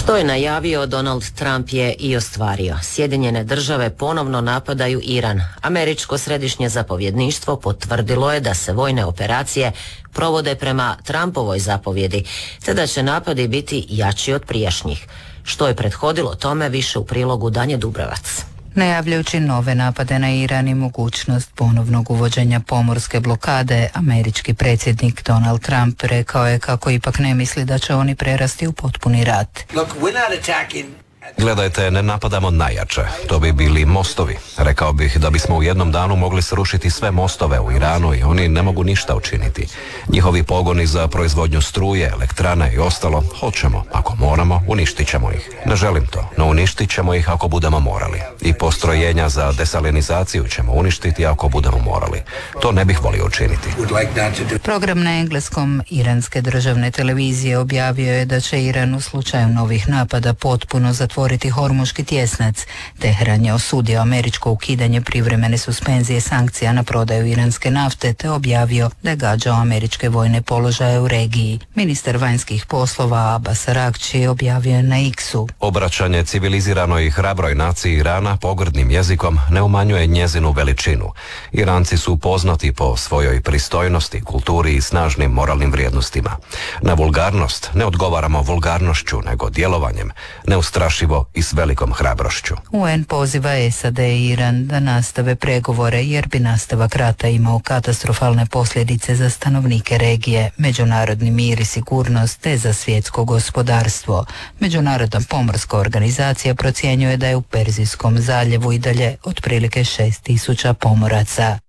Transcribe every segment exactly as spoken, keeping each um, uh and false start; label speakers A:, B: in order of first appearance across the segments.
A: Što je najavio Donald Trump je i ostvario. Sjedinjene države ponovno napadaju Iran. Američko središnje zapovjedništvo potvrdilo je da se vojne operacije provode prema Trumpovoj zapovjedi, te da će napadi biti jači od prijašnjih. Što je prethodilo tome, više u prilogu Danje Dubrovac.
B: Najavljajući nove napade na Iran i mogućnost ponovnog uvođenja pomorske blokade, američki predsjednik Donald Trump rekao je kako ipak ne misli da će oni prerasti u potpuni rat.
C: Look, we're not attacking...
D: Gledajte, ne napadamo najjače. To bi bili mostovi. Rekao bih da bismo u jednom danu mogli srušiti sve mostove u Iranu i oni ne mogu ništa učiniti. Njihovi pogoni za proizvodnju struje, elektrane i ostalo, hoćemo. Ako moramo, uništit ćemo ih. Ne želim to, no uništit ćemo ih ako budemo morali. I postrojenja za desalinizaciju ćemo uništiti ako budemo morali. To ne bih volio učiniti.
B: Program na engleskom iranske državne televizije objavio je da će Iran u slučaju novih napada potpuno zatvoriti Hormuški tjesnac. Teheran je osudio američko ukidanje privremene suspenzije sankcija na prodaju iranske nafte te objavio da je gađao američke vojne položaje u regiji. Ministar vanjskih poslova Abbas Araghči objavio je na X-u:
D: Obraćanje civiliziranoj i hrabroj naciji Irana pogrdnim jezikom ne umanjuje njezinu veličinu. Iranci su poznati po svojoj pristojnosti, kulturi i snažnim moralnim vrijednostima. Na vulgarnost ne odgovaramo vulgarnošću, nego djelovanjem, neustrašivo i s velikom hrabrošću.
B: U en poziva S A D i Iran da nastave pregovore jer bi nastavak rata imao katastrofalne posljedice za stanovnike regije, međunarodni mir i sigurnost te za svjetsko gospodarstvo. Međunarodna pomorska organizacija procjenjuje da je u Perzijskom zaljevu i dalje otprilike šest tisuća pomoraca.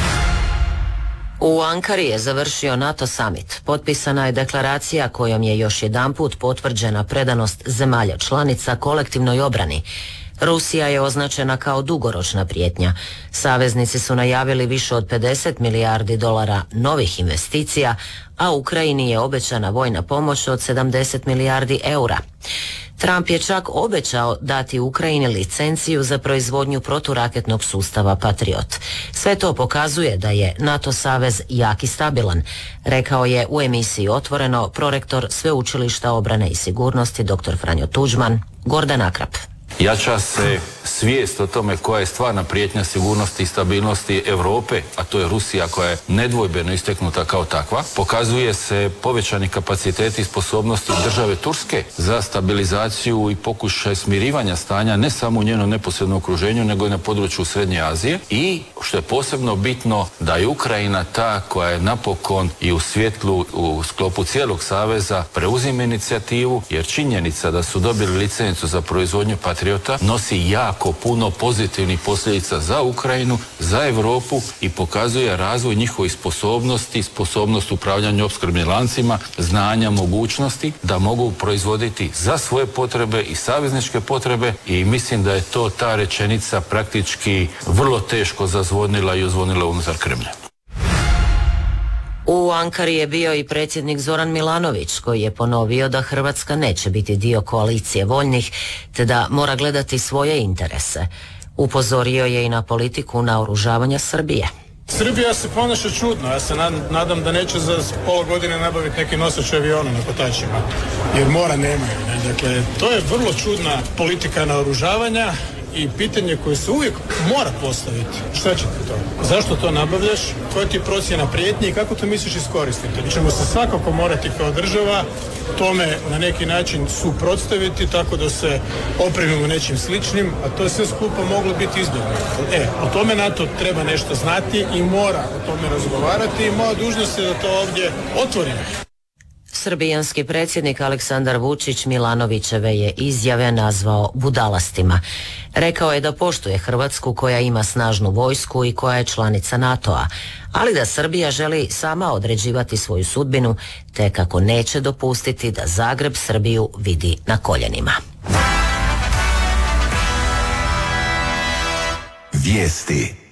A: U Ankari je završio NATO summit. Potpisana je deklaracija kojom je još jedanput potvrđena predanost zemalja članica kolektivnoj obrani. Rusija je označena kao dugoročna prijetnja. Saveznici su najavili više od pedeset milijardi dolara novih investicija, a Ukrajini je obećana vojna pomoć od sedamdeset milijardi eura. Trump je čak obećao dati Ukrajini licenciju za proizvodnju proturaketnog sustava Patriot. Sve to pokazuje da je NATO savez jak i stabilan, rekao je u emisiji Otvoreno prorektor Sveučilišta obrane i sigurnosti dr. Franjo Tuđman, Gordan Akrap.
E: Jača se svijest o tome koja je stvarna prijetnja sigurnosti i stabilnosti Europe, a to je Rusija koja je nedvojbeno isteknuta kao takva. Pokazuje se povećani kapaciteti i sposobnosti države Turske za stabilizaciju i pokušaj smirivanja stanja ne samo u njenom neposrednom okruženju, nego i na području Srednje Azije. I što je posebno bitno, da je Ukrajina ta koja je napokon i u svjetlu u sklopu cijelog saveza preuzima inicijativu, jer činjenica da su dobili licencu za proizvodnju Patriota nosi jako puno pozitivnih posljedica za Ukrajinu, za Europu i pokazuje razvoj njihovih sposobnosti, sposobnost upravljanja opskrbnim lancima, znanja, mogućnosti da mogu proizvoditi za svoje potrebe i savezničke potrebe i mislim da je to ta rečenica praktički vrlo teško zazvonila i uzvonila unutar Kremlja.
A: U Ankari je bio i predsjednik Zoran Milanović koji je ponovio da Hrvatska neće biti dio koalicije voljnih te da mora gledati svoje interese. Upozorio je i na politiku naoružavanja Srbije.
F: Srbija se ponaša čudno, ja se nadam da neće za pola godine nabaviti neki nosač aviona na kotačima, jer mora nemaju. Ne? Dakle, to je vrlo čudna politika naoružavanja i pitanje koje se uvijek mora postaviti. Šta će ti to? Zašto to nabavljaš? Koja ti je procjena prijetnje i kako to misliš iskoristiti? Mi ćemo se svakako morati kao država tome na neki način suprotstaviti tako da se opremimo nečim sličnim, a to je sve skupa moglo biti izbjegnuto. E, o tome NATO treba nešto znati i mora o tome razgovarati i moja dužnost je da to ovdje otvorimo.
A: Srbijanski predsjednik Aleksandar Vučić Milanovićeve je izjave nazvao budalastima. Rekao je da poštuje Hrvatsku koja ima snažnu vojsku i koja je članica NATO-a, ali da Srbija želi sama određivati svoju sudbinu, te kako neće dopustiti da Zagreb Srbiju vidi na koljenima.
G: Vijesti.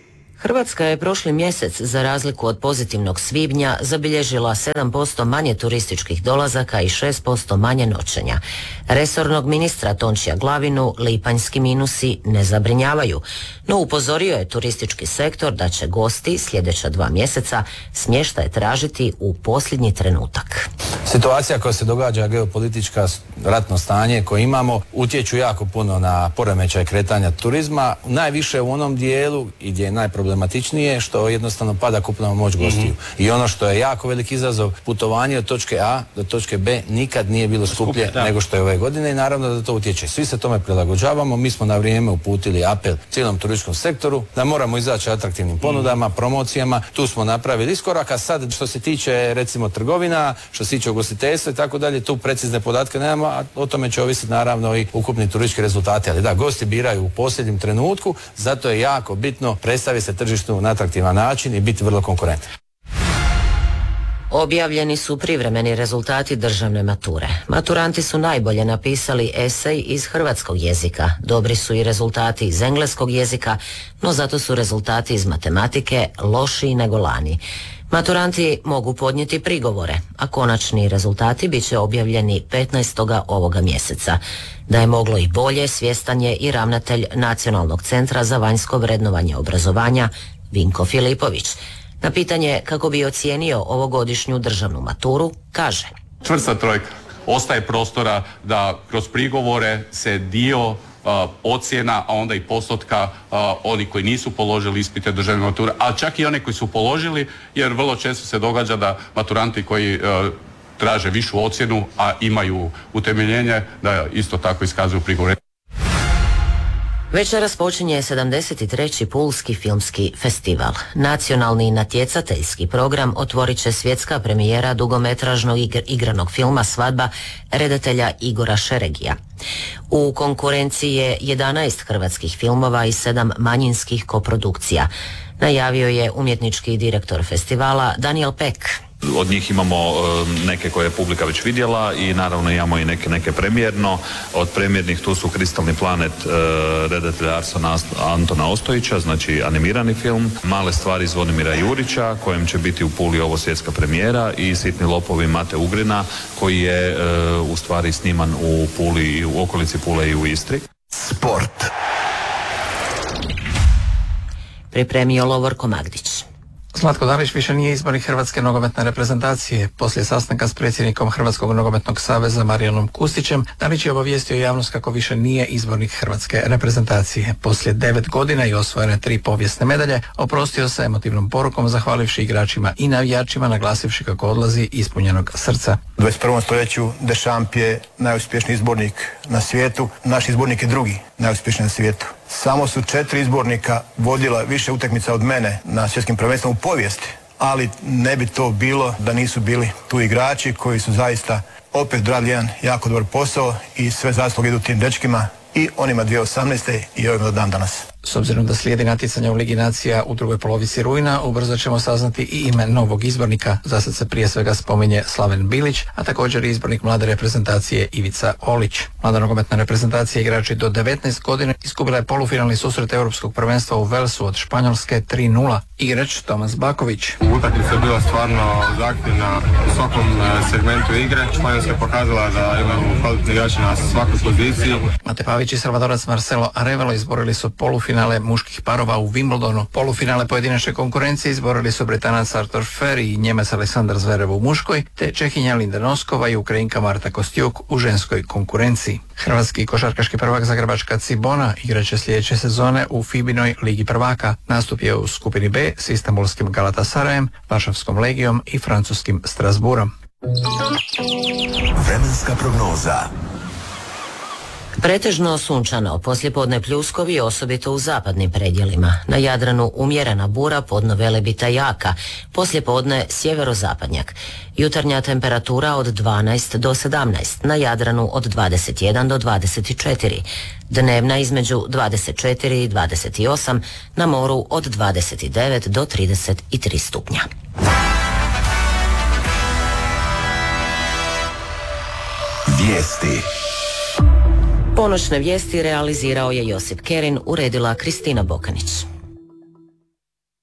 A: Hrvatska je prošli mjesec, za razliku od pozitivnog svibnja, zabilježila sedam posto manje turističkih dolazaka i šest posto manje noćenja. Resornog ministra Tončija Glavinu lipanjski minusi ne zabrinjavaju, no upozorio je turistički sektor da će gosti sljedeća dva mjeseca smještaj tražiti u posljednji trenutak.
C: Situacija koja se događa, geopolitička, ratno stanje koje imamo, utječu jako puno na poremećaj kretanja turizma, najviše u onom dijelu i gdje je najproblematičnije što jednostavno pada kupovna moć gostiju. Mm-hmm. I ono što je jako velik izazov, putovanje od točke A do točke B nikad nije bilo skuplje Skuplje, nego što je ove godine i naravno da to utječe. Svi se tome prilagođavamo, mi smo na vrijeme uputili apel cijelom turističkom sektoru da moramo izaći atraktivnim ponudama, promocijama, tu smo napravili iskorak, a sad što se tiče recimo trgovina, što se tiče ugostiteljstva i tako dalje, tu precizne podatke nemamo, a o tome će ovisiti naravno i ukupni turistički rezultati, ali da, gosti biraju u posljednjem trenutku, zato je jako bitno predstaviti se tržištu na atraktivan način i biti vrlo konkurentan.
A: Objavljeni su privremeni rezultati državne mature. Maturanti su najbolje napisali esej iz hrvatskog jezika. Dobri su i rezultati iz engleskog jezika, no zato su rezultati iz matematike lošiji nego lani. Maturanti mogu podnijeti prigovore, a konačni rezultati bit će objavljeni petnaestog ovoga mjeseca. Da je moglo i bolje, svjestan je i ravnatelj Nacionalnog centra za vanjsko vrednovanje obrazovanja Vinko Filipović. Na pitanje kako bi ocijenio ovogodišnju državnu maturu, kaže:
G: čvrsta trojka. Ostaje prostora da kroz prigovore se dio uh, ocjena, a onda i postotka uh, oni koji nisu položili ispite državne mature, a čak i oni koji su položili, jer vrlo često se događa da maturanti koji uh, traže višu ocjenu, a imaju utemeljenje, da isto tako iskazuju prigovore.
A: Večeras počinje sedamdeset treći Pulski filmski festival. Nacionalni natjecateljski program otvorit će svjetska premijera dugometražnog igr- igranog filma Svadba redatelja Igora Šeregija. U konkurenciji je jedanaest hrvatskih filmova i sedam manjinskih koprodukcija, najavio je umjetnički direktor festivala Daniel Pek.
H: Od njih imamo neke koje je publika već vidjela i naravno imamo i neke, neke premijerno. Od premijernih tu su Kristalni planet redatelja Arsena Antona Ostojića, znači animirani film, Male stvari Zvonimira Jurića, kojem će biti u Puli ovo svjetska premijera, i Sitni lopovi Mate Ugrina, koji je u stvari sniman u Puli, u okolici Pule i u Istri.
I: Sport.
A: Pripremio Lovorko Magdić.
J: Zlatko Dalić više nije izbornik Hrvatske nogometne reprezentacije. Poslije sastanka s predsjednikom Hrvatskog nogometnog saveza Marijanom Kustićem, Dalić je obavijestio javnost kako više nije izbornik Hrvatske reprezentacije. Poslije devet godina i osvojene tri povijesne medalje, oprostio se emotivnom porukom zahvalivši igračima i navijačima, naglasivši kako odlazi ispunjenog srca.
I: U dvadeset prvom stoljeću Deschamps je najuspješniji izbornik na svijetu, naš izbornik je drugi najuspješniji na svijetu. Samo su četiri izbornika vodila više utakmica od mene na svjetskim prvenstvima u povijesti, ali ne bi to bilo da nisu bili tu igrači koji su zaista opet odradili jedan jako dobar posao i sve zasluge idu tim dečkima i onima dvije tisuće osamnaeste i ovim do dan danas.
J: S obzirom da slijedi natjecanje u Ligi nacija u drugoj polovici rujna, ubrzo ćemo saznati i ime novog izbornika. Za sad se prije svega spominje Slaven Bilić, a također i izbornik mlade reprezentacije Ivica Olić. Mlada nogometna reprezentacija igrači do devetnaest godina izgubila je polufinalni susret Europskog prvenstva u Velsu od Španjolske tri nula. Igrač Tomas Baković.
K: Utakmica je bila stvarno zahtjevna u svakom segmentu igre. Španjolska je pokazala da imaju kvalitetni igrači na svakoj poziciji.
J: Mate Pavić i Salvadorac Marcelo Arevalo izborili su polufinalni finale muških parova u Wimbledonu. Polufinale pojedinačne konkurencije izborili su Britanac Artur Ferry i Njemac Aleksandar Zverev u muškoj, te Čehinja Linda Noskova i Ukrajinka Marta Kostjuk u ženskoj konkurenciji. Hrvatski košarkaški prvak Zagrebačka Cibona igraće sljedeće sezone u Fibinoj Ligi prvaka. Nastup je u skupini B s Istanbulskim Galatasarajem, Varšavskom Legijom i francuskim Strasbourom.
I: Vremenska prognoza.
A: Pretežno sunčano, poslijepodne pljuskovi, osobito u zapadnim predjelima. Na Jadranu umjerena bura, podno Velebita jaka, poslijepodne sjeverozapadnjak. Jutarnja temperatura od dvanaest do sedamnaest, na Jadranu od dvadeset jedan do dvadeset četiri. Dnevna između dvadeset četiri i dvadeset osam, na moru od dvadeset devet do trideset tri stupnja.
I: Vijesti.
A: Ponoćne vijesti realizirao je Josip Kerin, uredila Kristina Bokanić.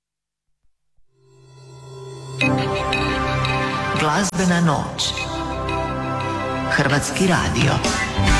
L: Glazbena noć. Hrvatski radio.